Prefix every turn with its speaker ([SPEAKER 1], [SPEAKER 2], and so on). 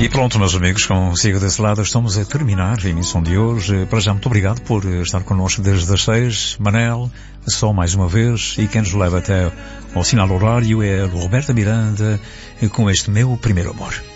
[SPEAKER 1] E pronto, meus amigos, consigo desse lado estamos a terminar a emissão de hoje. Para já, muito obrigado por estar connosco desde as 6. Manel, só mais uma vez, e quem nos leva até ao sinal horário é a Roberta Miranda com este Meu Primeiro Amor.